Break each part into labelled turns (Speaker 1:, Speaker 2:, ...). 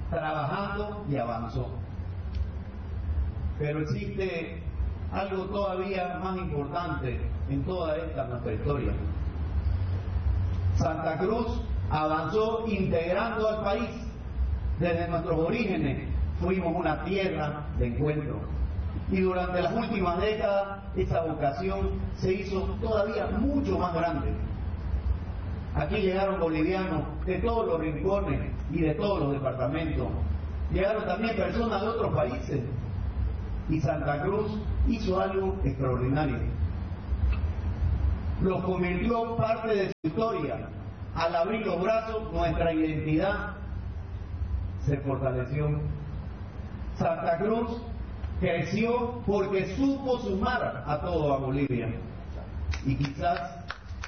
Speaker 1: trabajando y avanzó. Pero existe algo todavía más importante en toda esta nuestra historia. Santa Cruz avanzó integrando al país. Desde nuestros orígenes fuimos una tierra de encuentro. Y durante las últimas décadas esa vocación se hizo todavía mucho más grande. Aquí llegaron bolivianos de todos los rincones y de todos los departamentos. Llegaron también personas de otros países. Y Santa Cruz hizo algo extraordinario. Los convirtió en parte de su historia. Al abrir los brazos, nuestra identidad se fortaleció. Santa Cruz creció porque supo sumar a toda Bolivia. Y quizá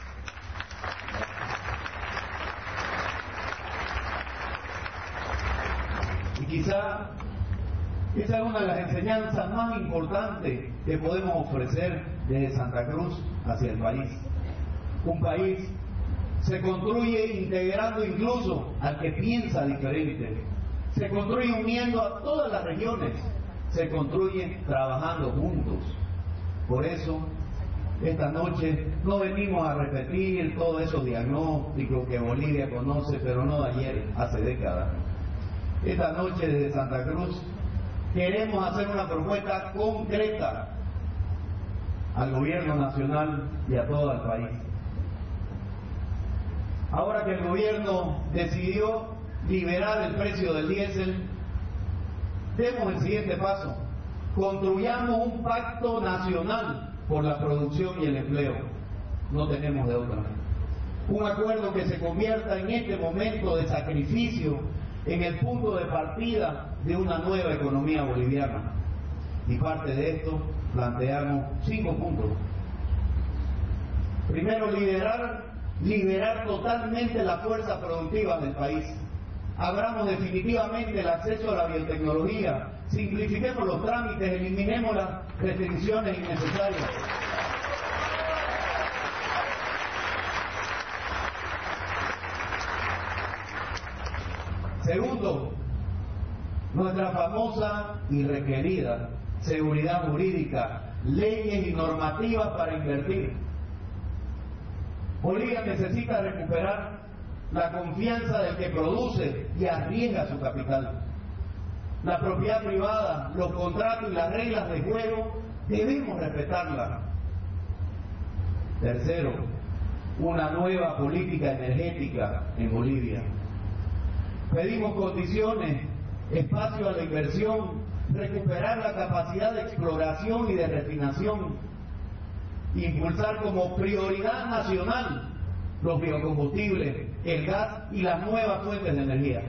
Speaker 1: esa es una de las enseñanzas más importantes que podemos ofrecer desde Santa Cruz hacia el país. Un país se construye integrando incluso al que piensa diferente. Se construye uniendo a todas las regiones. Se construye trabajando juntos. Por eso, esta noche no venimos a repetir todos esos diagnósticos que Bolivia conoce, pero no de ayer, hace décadas. Esta noche desde Santa Cruz queremos hacer una propuesta concreta al gobierno nacional y a todo el país. Ahora que el gobierno decidió liberar el precio del diésel, demos el siguiente paso. Construyamos un pacto nacional por la producción y el empleo. No tenemos de otra. Un acuerdo que se convierta en este momento de sacrificio en el punto de partida de una nueva economía boliviana. Y parte de esto planteamos 5 puntos. Primero, liberar totalmente la fuerza productiva del país. Abramos definitivamente el acceso a la biotecnología, simplifiquemos los trámites, eliminemos las restricciones innecesarias. Segundo, nuestra famosa y requerida seguridad jurídica, leyes y normativas para invertir. Bolivia necesita recuperar la confianza del que produce y arriesga su capital. La propiedad privada, los contratos y las reglas de juego debemos respetarlas. Tercero, una nueva política energética en Bolivia. Pedimos condiciones, espacio a la inversión, recuperar la capacidad de exploración y de refinación, impulsar como prioridad nacional los biocombustibles, el gas y las nuevas fuentes de energía.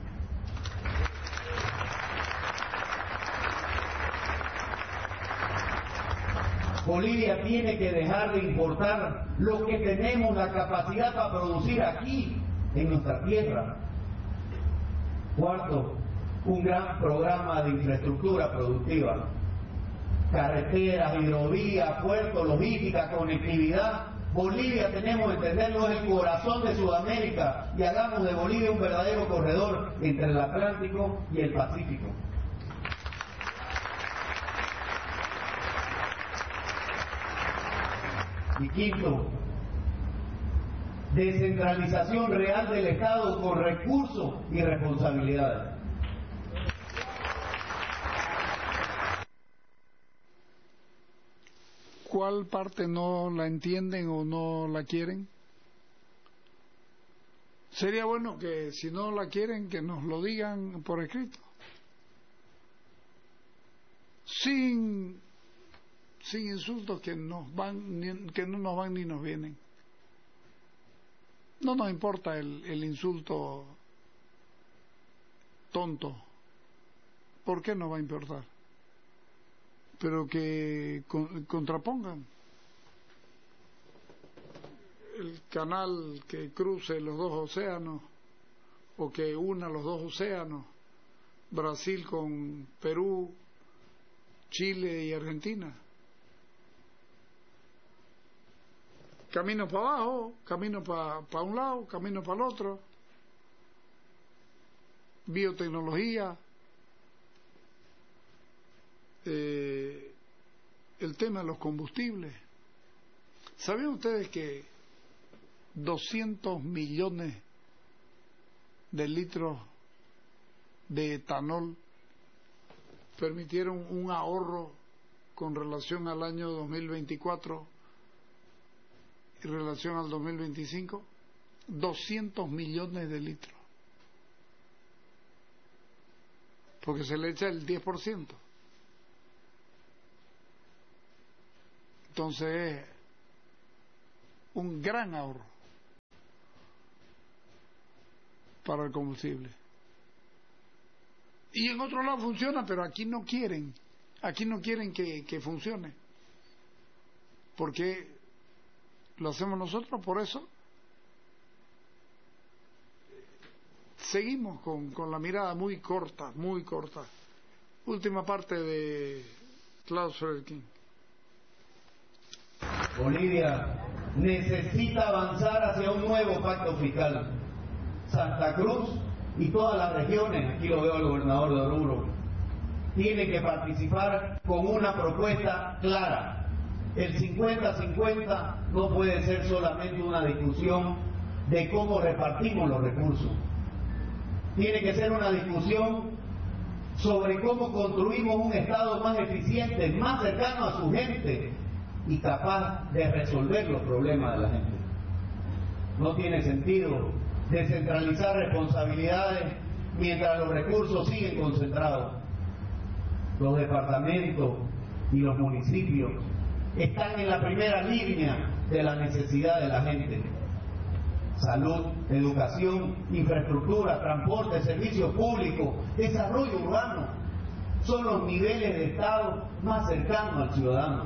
Speaker 1: Bolivia tiene que dejar de importar lo que tenemos la capacidad para producir aquí, en nuestra tierra. Cuarto, un gran programa de infraestructura productiva. Carreteras, hidrovías, puertos, logística, conectividad. Bolivia, tenemos que entenderlo, es el corazón de Sudamérica, y hagamos de Bolivia un verdadero corredor entre el Atlántico y el Pacífico. Y quinto, descentralización real del Estado con recursos y responsabilidades.
Speaker 2: ¿Cuál parte no la entienden o no la quieren? Sería bueno que si no la quieren, que nos lo digan por escrito. Sin insultos que no nos van ni nos vienen. No nos importa el insulto tonto. ¿Por qué nos va a importar? Pero que contrapongan el canal que cruce los dos océanos o que una los dos océanos, Brasil con Perú, Chile y Argentina. Camino para abajo, camino para un lado, camino para el otro. biotecnología, el tema de los combustibles. ¿Sabían ustedes que 200 millones de litros de etanol permitieron un ahorro con relación al año 2024 y relación al 2025? 200 millones de litros, porque se le echa el 10%. Entonces es un gran ahorro para el combustible. Y en otro lado funciona, pero aquí no quieren que funcione. ¿Por qué lo hacemos nosotros? Por eso seguimos con la mirada muy corta. Última parte de Klaus Fredkin.
Speaker 1: Bolivia necesita avanzar hacia un nuevo pacto fiscal. Santa Cruz y todas las regiones, aquí lo veo al gobernador de Oruro, tiene que participar con una propuesta clara. El 50-50 no puede ser solamente una discusión de cómo repartimos los recursos. Tiene que ser una discusión sobre cómo construimos un Estado más eficiente, más cercano a su gente y capaz de resolver los problemas de la gente. No tiene sentido descentralizar responsabilidades mientras los recursos siguen concentrados. Los departamentos y los municipios están en la primera línea de la necesidad de la gente. Salud, educación, infraestructura, transporte, servicios públicos, desarrollo urbano son los niveles de Estado más cercanos al ciudadano.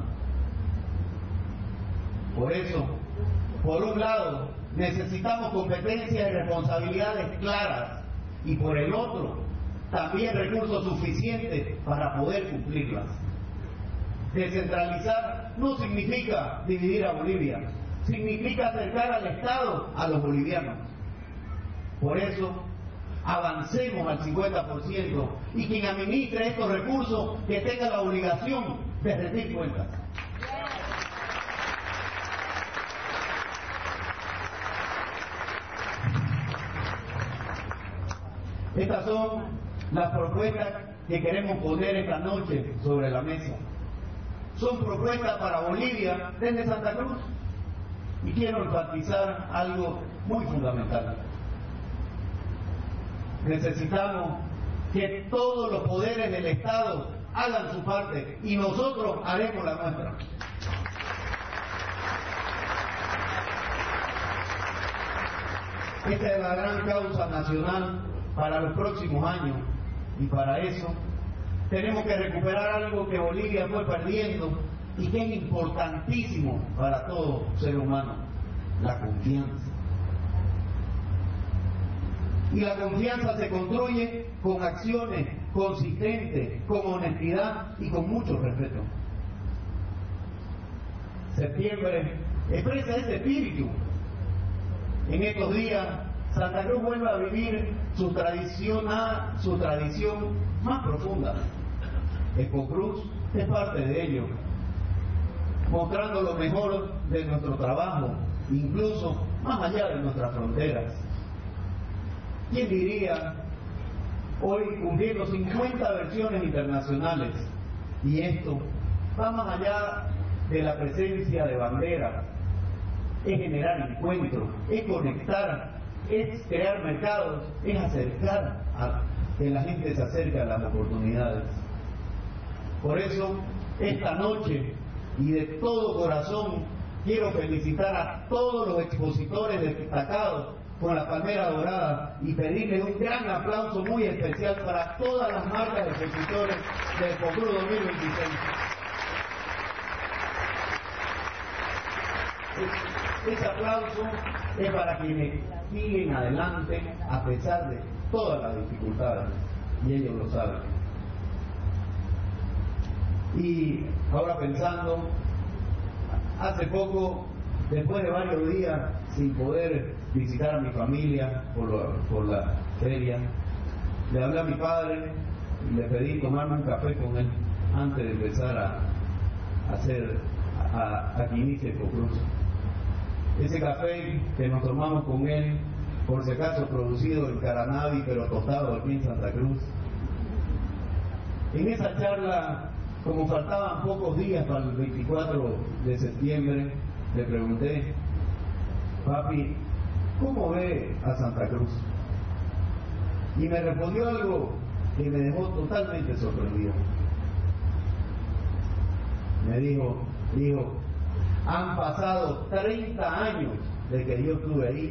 Speaker 1: Por eso, por un lado, necesitamos competencias y responsabilidades claras, y por el otro, también recursos suficientes para poder cumplirlas. Descentralizar no significa dividir a Bolivia, significa acercar al Estado a los bolivianos. Por eso, avancemos al 50% y quien administre estos recursos que tenga la obligación de rendir cuentas. Estas son las propuestas que queremos poner esta noche sobre la mesa. Son propuestas para Bolivia desde Santa Cruz. Y quiero enfatizar algo muy fundamental. Necesitamos que todos los poderes del Estado hagan su parte y nosotros haremos la nuestra. Esta es la gran causa nacional para los próximos años, y para eso tenemos que recuperar algo que Bolivia fue perdiendo y que es importantísimo para todo ser humano: la confianza. Y la confianza se construye con acciones consistentes, con honestidad y con mucho respeto. Septiembre expresa ese espíritu. En estos días Santa Cruz vuelve a vivir su tradición más profunda. Ecocruz es parte de ello, mostrando lo mejor de nuestro trabajo, incluso más allá de nuestras fronteras. ¿Quién diría hoy cumpliendo 50 versiones internacionales? Y esto va más allá de la presencia de banderas, es generar encuentros, es conectar, es crear mercados, es acercar a que la gente se acerque a las oportunidades. Por eso, esta noche y de todo corazón quiero felicitar a todos los expositores destacados con la Palmera Dorada y pedirles un gran aplauso muy especial para todas las marcas de expositores del Ecocruz 2026. Ese aplauso es para quienes siguen adelante a pesar de todas las dificultades, y ellos lo saben. Y ahora pensando, hace poco, después de varios días sin poder visitar a mi familia por la feria, le hablé a mi padre y le pedí tomarme un café con él antes de empezar a que inicie el concurso. Ese café que nos tomamos con él, por si acaso producido en Caranavi, pero tostado aquí en Santa Cruz. En esa charla, como faltaban pocos días para el 24 de septiembre, le pregunté: papi, ¿cómo ve a Santa Cruz? Y me respondió algo que me dejó totalmente sorprendido. Me dijo, han pasado 30 años de que yo estuve ahí